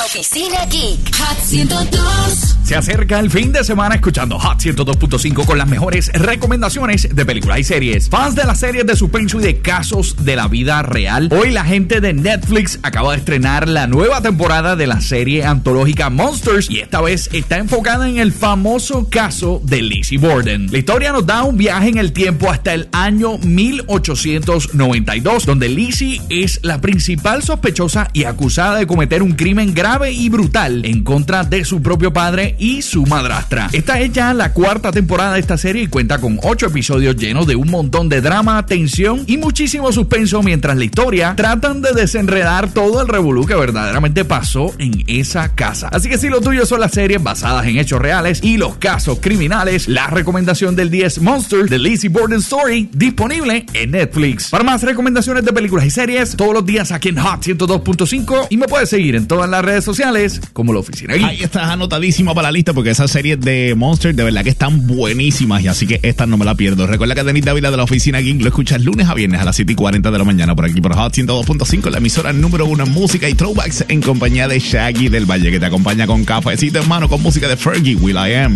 Oficina Geek. Hot 102. Se acerca el fin de semana escuchando Hot 102.5 con las mejores recomendaciones de películas y series. Fans de las series de suspenso y de casos de la vida real. Hoy la gente de Netflix acaba de estrenar la nueva temporada de la serie antológica Monsters y esta vez está enfocada en el famoso caso de Lizzie Borden. La historia nos da un viaje en el tiempo hasta el año 1892, donde Lizzie es la principal sospechosa y acusada de cometer un crimen grave y brutal en contra de su propio padre y su madrastra. Esta es ya la cuarta temporada de esta serie y cuenta con 8 episodios llenos de un montón de drama, tensión y muchísimo suspenso mientras la historia tratan de desenredar todo el revolú que verdaderamente pasó en esa casa. Así que si lo tuyo son las series basadas en hechos reales y los casos criminales, la recomendación del 10 Monster de Lizzie Borden Story disponible en Netflix. Para más recomendaciones de películas y series, todos los días aquí en Hot 102.5 y me puedes seguir en todas las redes sociales como La Oficina Geek. Ahí estás anotadísima para la lista porque esas series de Monster de verdad que están buenísimas y así que esta no me la pierdo. Recuerda que Denis Dávila de La Oficina Geek lo escuchas lunes a viernes a las 7:40 de la mañana por aquí por Hot 102.5, la emisora número 1 en música y throwbacks en compañía de Shaggy del Valle que te acompaña con cafecito en mano con música de Fergie, Will I Am.